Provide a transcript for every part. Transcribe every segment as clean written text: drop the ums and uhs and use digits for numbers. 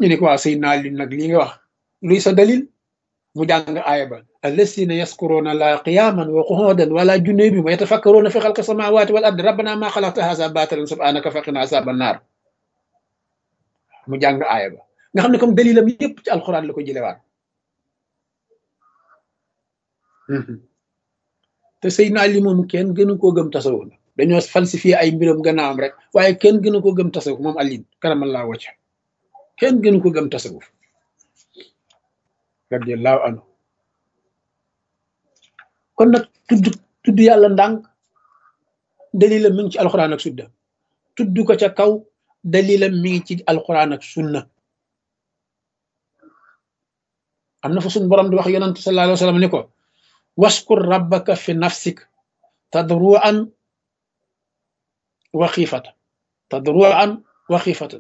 ñu ne ko waa Seydina Ali nag lii nga wax luy sa dalil mu jàng aaya ba allasina yaskuruna la qiyaman wa qu'udan wala junubi wa yatafakkaruna fi xalqi samawati wal ardi rabbana ma xalaqta haza batilan subhanaka faqina azaban naar mu jàng aaya ba nga xam ne comme dalilam yépp ci alquran la ko jëlewaat te Seydina Ali moom kenn gënu koo gëm tasawuf la dañoo falsifié ay mbiram gannaawam rek waaye kenn gënu ko gëm tasawuf moom Ali karamallahu wajha kenn gënu ko gëm tasawuf radiyallahu anhu kon nag tudd yàlla ndànk dalilam mi ngi ci alquran ak sunna tudd ko ca kaw dalilam mi ngi ci alquran ak sunna am na fa suñ borom di wax yonent sallallahu alayhi wa sallam ni ko waskur rabbaka fi nafsik tadruan wa xiifatan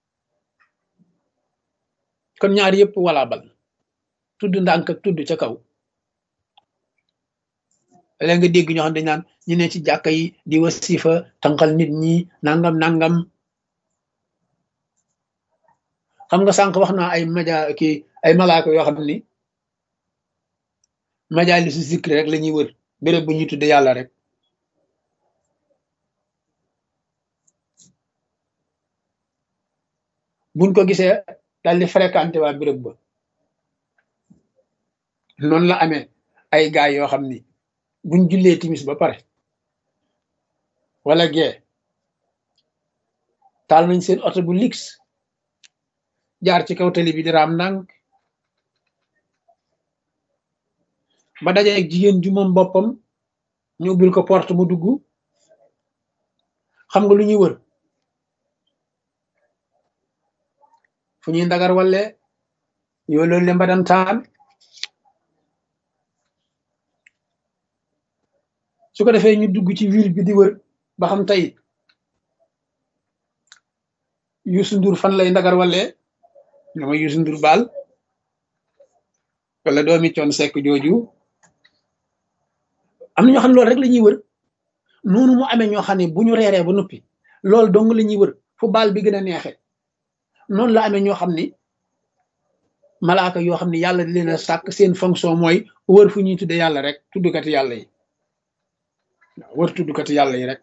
kon ñaar yëpp wala bal tudd ndànk ak tudd ca kaw léegi nga dégg ñoo xam dañ naan ñu ne ci jàkka yi di wasifa tànqal nit ñi nangam xam nga sànq wax naa ay malaaka yoo xam ni majalisu zikri rek la ñuy wër béréb bu ñuy tudde yàlla rek buñ ko gisee daal di fréquenté waa béréb ba noonu la amee ay gaay yoo xam ni buñ jullee timis ba pare wala gee taal nañ seen oto bu lix jaar ci kaw tali bi di raam ndànk ba dajee ak jigéen ju moom boppam ñu ubbil ko porte mu dugg xam nga lu ñuy wër fu ñuy ndagar walle yoo loolu le mbadan taan su ko defee ñu dugg ci ville bi di wër ba xam tey Youssou Ndour fan lay ndagar walle nga ma Youssou Ndour baal wala doomi Thione Seck jooju am na ñoo xam ne loolu rek la ñuy wër noonu mu amee ñoo xam ne bu ñu reeree ba noppi loolu dong la ñuy wër fu baal bi gën a neexee noonu la amee ñoo xam ni malaaka yoo xam ne yàlla di leen a sàkk seen fonction mooy wër fu ñuy tudde yàlla rek tuddukati yàlla yi waaw wër tuddukati yàlla yi rek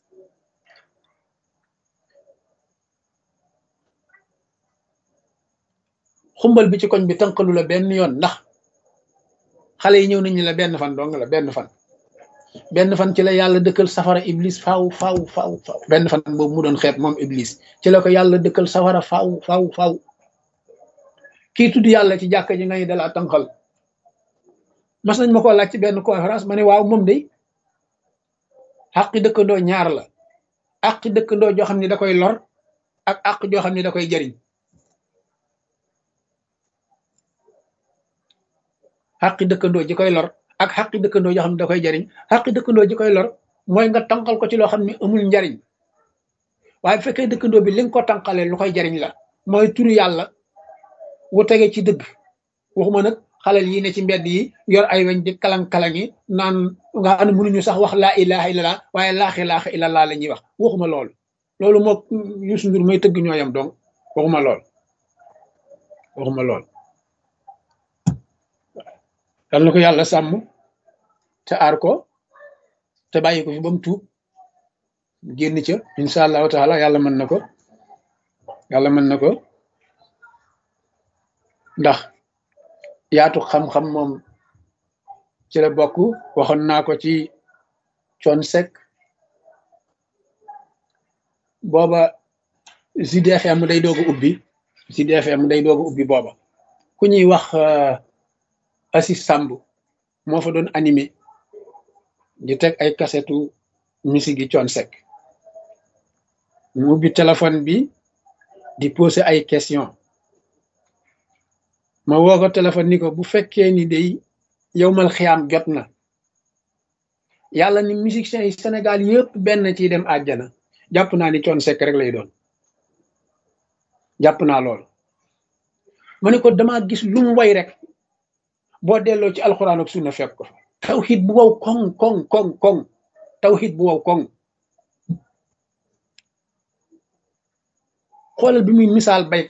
xumbal bi ci koñ bi tënkalu la benn yoon ndax xale yi ñëw nañu la benn fan dong la benn fan ci la yàlla dëkkal safara iblis faaw benn fan boobu mu doon xeet moom iblis ci la ko yàlla dëkkal safara faaw kii tudd yàlla ci jàkka ji ngay dala tànqal mas nañ ma ko laaj ci benn conférence ma ne waaw moom day àqi dëkkandoo ñaar la àqi dëkkandoo joo xam ne da koy lor ak àq joo xam ne da koy jariñ àqi dëkkandoo ji koy lor ak xaqi dëkkandoo joo xam ne da koy jariñ xaqi dëkkandoo ji koy lor mooy nga tànqal ko ci loo xam ne amul njariñ waaye bu fekkee dëkkandoo bi li nga ko tànqalee lu koy jariñ la mooy turu yàlla wu tege ci dëgg waxuma nag xalal yi ne ci mbedd yi yor ay weñ di kalang-kalang yi naan nga xam ne mënuñu sax wax laa ilaha illallah waaye laaxi laaxa illallah la ñuy wax waxuma loolu moo Youssou Ndour may tëgg ñooyam donc waxuma lool yal na ko yàlla sàmm te aar ko te bàyyi ko fi ba mu tuub génn ca incha allahu taala yàlla mën na ko ndax yaatu xam-xam moom ci la bokk waxoon naa ko ci Thione Seck booba Sud FM day doog a ubbi booba ku ñuy wax Assis Samb moo fa doon animé di teg ay kasetu musique yi Thione Seck mu ubbi téléphone bi di poser ay question ma woo ko téléphone ni ko bu fekkee ni day yowmal xiyaam jot na yàlla ni musiciens yi Sénégal yëpp benn ciy dem àjjana jàpp naa ni Thione Seck rek lay doon jàpp naa loolu ma ne ko dama gis lu mu way rek boo delloo ci alxuraan ak sunna fekk ko fa tawxiid bu wow koŋ tawxiid bu wow koŋ xoolal bi muy misaal bay